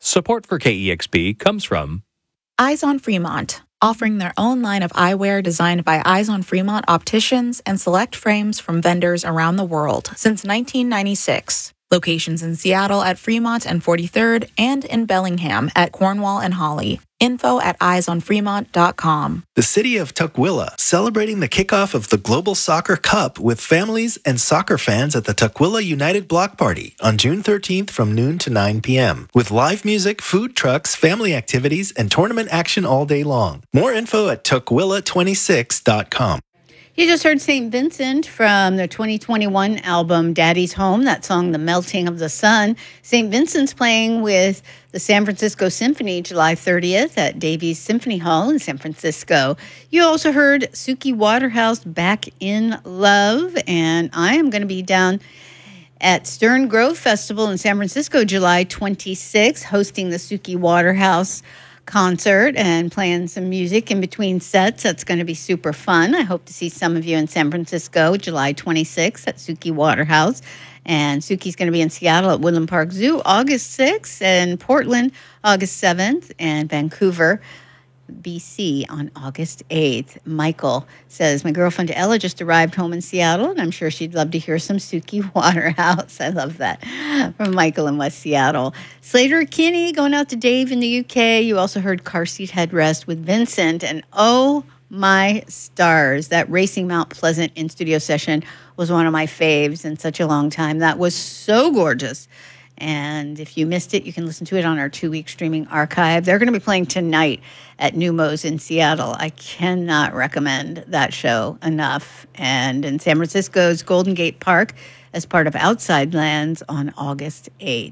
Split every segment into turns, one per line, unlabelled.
Support for KEXP comes from
Eyes on Fremont, offering their own line of eyewear designed by Eyes on Fremont opticians and select frames from vendors around the world since 1996. Locations in Seattle at Fremont and 43rd and in Bellingham at Cornwall and Holly. Info at eyesonfremont.com.
The city of Tukwila celebrating the kickoff of the Global Soccer Cup with families and soccer fans at the Tukwila United Block Party on June 13th from noon to 9 p.m. with live music, food trucks, family activities, and tournament action all day long. More info at tukwila26.com.
You just heard St. Vincent from their 2021 album, Daddy's Home, that song, The Melting of the Sun. St. Vincent's playing with the San Francisco Symphony July 30th at Davies Symphony Hall in San Francisco. You also heard Suki Waterhouse, Back in Love, and I am going to be down at Stern Grove Festival in San Francisco July 26th, hosting the Suki Waterhouse concert and playing some music in between sets. That's going to be super fun. I hope to see some of you in San Francisco July 26th at Suki Waterhouse. And Suki's going to be in Seattle at Woodland Park Zoo August 6th, and Portland August 7th, and Vancouver, BC on August 8th. Michael says, my girlfriend Ella just arrived home in Seattle, and I'm sure she'd love to hear some Suki Waterhouse. I love that. From Michael in West Seattle. Slater Kinney going out to Dave in the UK. You also heard Car Seat Headrest with Vincent. And oh my stars, that Racing Mount Pleasant in-studio session was one of my faves in such a long time. That was so gorgeous. And if you missed it, you can listen to it on our 2-week streaming archive. They're going to be playing tonight at Neumos in Seattle. I cannot recommend that show enough. And in San Francisco's Golden Gate Park as part of Outside Lands on August 8th.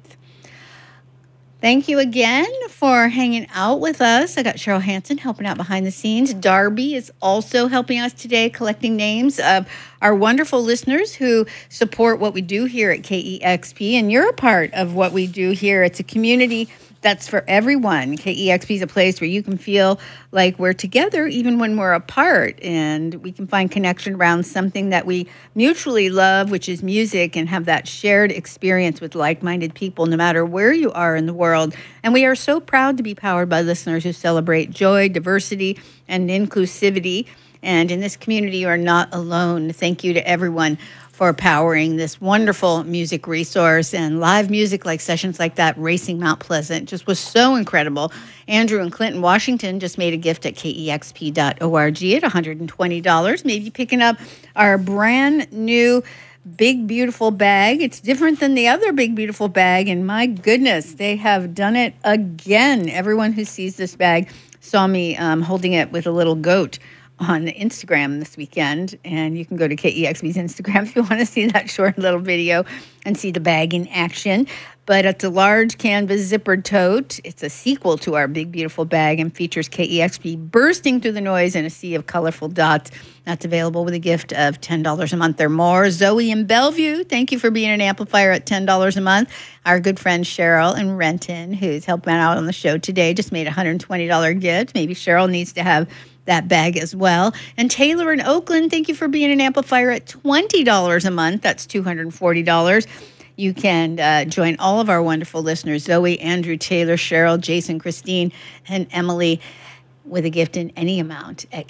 Thank you again for hanging out with us. I got Cheryl Hansen helping out behind the scenes. Darby is also helping us today, collecting names of our wonderful listeners who support what we do here at KEXP. And you're a part of what we do here. It's a community that's for everyone. KEXP is a place where you can feel like we're together even when we're apart, and we can find connection around something that we mutually love, which is music, and have that shared experience with like-minded people no matter where you are in the world. And we are so proud to be powered by listeners who celebrate joy, diversity, and inclusivity. And in this community, you are not alone. Thank you to everyone for powering this wonderful music resource, and live music like sessions like that, Racing Mount Pleasant, just was so incredible. Andrew in Clinton, Washington just made a gift at kexp.org at $120. Maybe picking up our brand new Big Beautiful bag. It's different than the other Big Beautiful bag, and my goodness, they have done it again. Everyone who sees this bag saw me holding it with a little goat on Instagram this weekend, and you can go to KEXP's Instagram if you want to see that short little video and see the bag in action. But it's a large canvas zippered tote. It's a sequel to our Big Beautiful bag and features KEXP bursting through the noise in a sea of colorful dots. That's available with a gift of $10 a month or more. Zoe in Bellevue, thank you for being an amplifier at $10 a month. Our good friend Cheryl in Renton, who's helping out on the show today, just made a $120 gift. Maybe Cheryl needs to have that bag as well. And Taylor in Oakland, thank you for being an amplifier at $20 a month. That's $240. You can join all of our wonderful listeners, Zoe, Andrew, Taylor, Cheryl, Jason, Christine, and Emily, with a gift in any amount at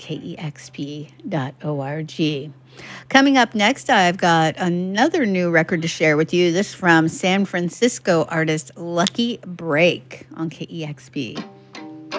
kexp.org. Coming up next, I've got another new record to share with you. This from San Francisco artist Lucky Break on KEXP.